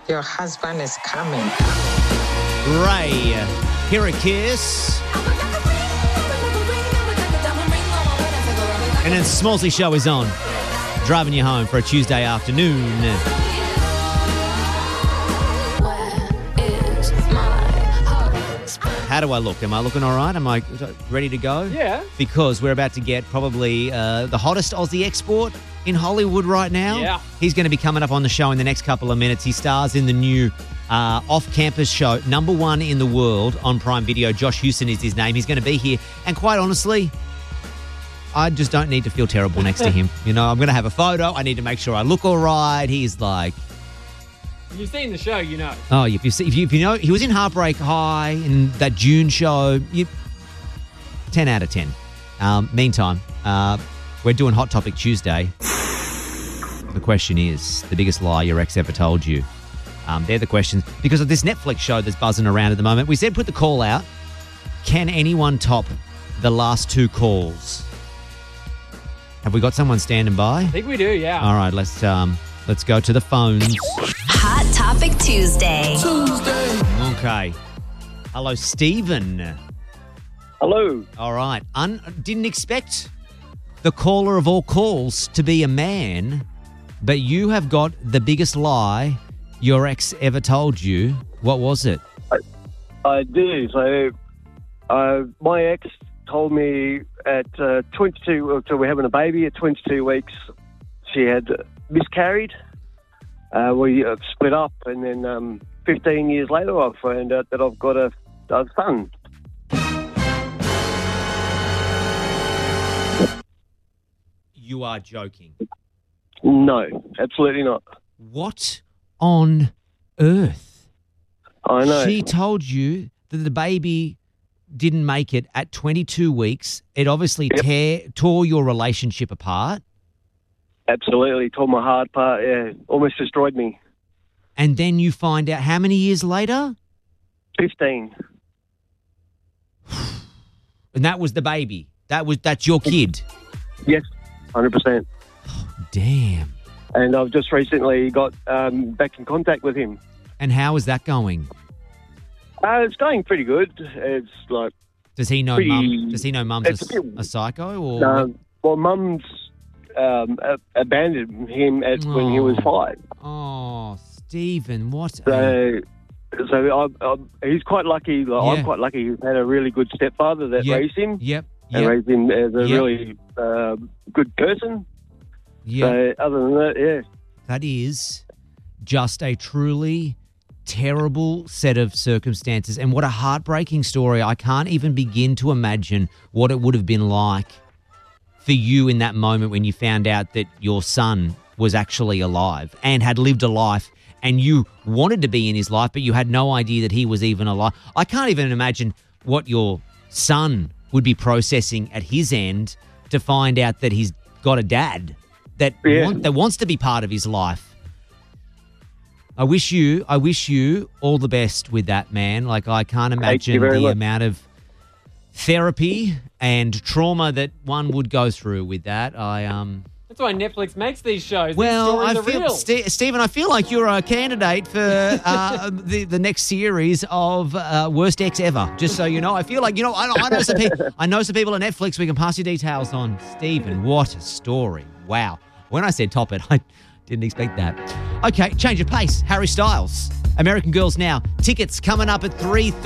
Your husband is coming. Ray, here a kiss. And then Smallsy Show is on. Driving you home for a Tuesday afternoon. How do I look? Am I looking all right? Am I ready to go? Yeah. Because we're about to get probably the hottest Aussie export in Hollywood right now. Yeah. He's going to be coming up on the show in the next couple of minutes. He stars in the new off-campus show, #1 in the world on Prime Video. Josh Houston is his name. He's going to be here. And quite honestly, I just don't need to feel terrible next to him. You know, I'm going to have a photo. I need to make sure I look all right. He's like... You've seen the show, you know. Oh, if you know, he was in Heartbreak High in that June show. 10 out of 10. Meantime, we're doing Hot Topic Tuesday. The question is, the biggest lie your ex ever told you. They're the questions because of this Netflix show that's buzzing around at the moment. We said put the call out. Can anyone top the last 2 calls? Have we got someone standing by? I think we do, yeah. All right, let's go to the phones. Hot Topic Tuesday. Okay. Hello, Stephen. Hello. All right. Didn't expect the caller of all calls to be a man, but you have got the biggest lie your ex ever told you. What was it? I do. So, my ex told me at 22, so we're having a baby at 22 weeks, she had miscarried. We split up, and then 15 years later, I found out that I've got a son. You are joking. No, absolutely not. What on earth? I know. She told you that the baby didn't make it at 22 weeks. It obviously tore your relationship apart. Absolutely. Tore my heart apart, yeah. Almost destroyed me. And then you find out how many years later? 15. And that was the baby. That's your kid. Yes, 100%. Damn. And I've just recently got back in contact with him. And how is that going? It's going pretty good. It's like... Does he know pretty, mum? Does he know mum's a psycho? Or well, mum's abandoned him when he was 5. Oh, Stephen, what? So he's quite lucky. I'm quite lucky. He's had a really good stepfather that raised him. And raised him as a really good person. So other than that, yeah. That is just a truly terrible set of circumstances, and what a heartbreaking story. I can't even begin to imagine what it would have been like for you in that moment when you found out that your son was actually alive and had lived a life, and you wanted to be in his life, but you had no idea that he was even alive. I can't even imagine what your son would be processing at his end to find out that he's got a dad that wants to be part of his life. I wish you all the best with that, man. Like, I can't imagine the amount of therapy and trauma that one would go through with that. That's why Netflix makes these shows. Well, these I stories feel, are real. Stephen, I feel like you're a candidate for the next series of Worst Ex Ever. Just so you know, I feel like, I know some people at Netflix we can pass your details on. Stephen, what a story. Wow. When I said top it, I didn't expect that. Okay, change of pace. Harry Styles, American Girls Now. Tickets coming up at 3:30.